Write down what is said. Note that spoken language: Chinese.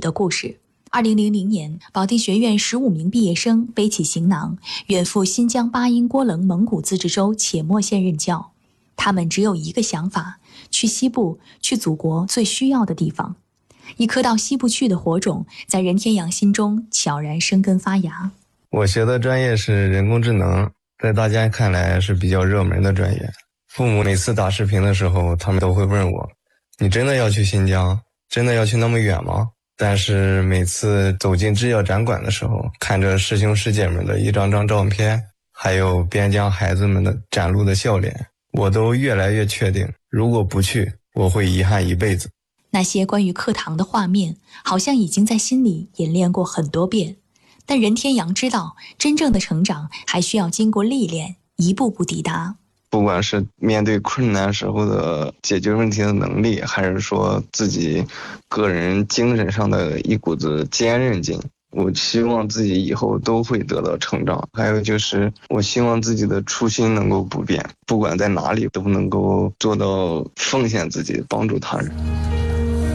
的故事。2000年，保定学院15名毕业生背起行囊，远赴新疆巴音郭楞蒙古自治州且末县任教。他们只有一个想法，去西部，去祖国最需要的地方。一颗到西部去的火种，在任天阳心中悄然生根发芽。 我学的专业是人工智能，在大家看来是比较热门的专业。父母每次打视频的时候，他们都会问我，你真的要去新疆？真的要去那么远吗？但是每次走进制药展馆的时候，看着师兄师姐们的一张张照片，还有边疆孩子们的展露的笑脸，我都越来越确定，如果不去，我会遗憾一辈子。 那些关于课堂的画面，好像已经在心里演练过很多遍。但任天阳知道，真正的成长还需要经过历练，一步步抵达。 不管是面对困难时候的解决问题的能力，还是说自己个人精神上的一股子坚韧劲，我希望自己以后都会得到成长。还有就是我希望自己的初心能够不变，不管在哪里都能够做到奉献自己，帮助他人。